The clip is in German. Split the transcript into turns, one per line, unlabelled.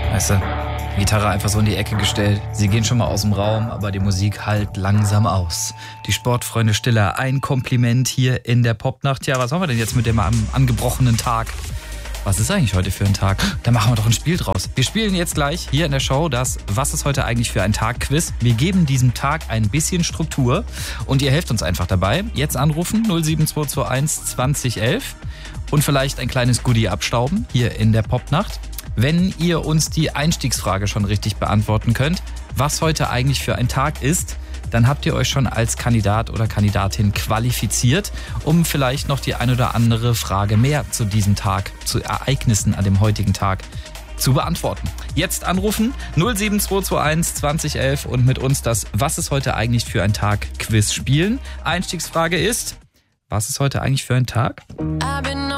Weißt du, Gitarre einfach so in die Ecke gestellt. Sie gehen schon mal aus dem Raum, aber die Musik hallt langsam aus. Die Sportfreunde Stiller, ein Kompliment hier in der Popnacht. Ja, was haben wir denn jetzt mit dem angebrochenen Tag? Was ist eigentlich heute für ein Tag? Da machen wir doch ein Spiel draus. Wir spielen jetzt gleich hier in der Show das Was ist heute eigentlich für ein Tag-Quiz. Wir geben diesem Tag ein bisschen Struktur und ihr helft uns einfach dabei. Jetzt anrufen 07221 2011 und vielleicht ein kleines Goodie abstauben hier in der Popnacht. Wenn ihr uns die Einstiegsfrage schon richtig beantworten könnt, was heute eigentlich für ein Tag ist, dann habt ihr euch schon als Kandidat oder Kandidatin qualifiziert, um vielleicht noch die ein oder andere Frage mehr zu diesem Tag, zu Ereignissen an dem heutigen Tag zu beantworten. Jetzt anrufen 07221 2011 und mit uns das Was ist heute eigentlich für ein Tag Quiz spielen. Einstiegsfrage ist, was ist heute eigentlich für ein Tag?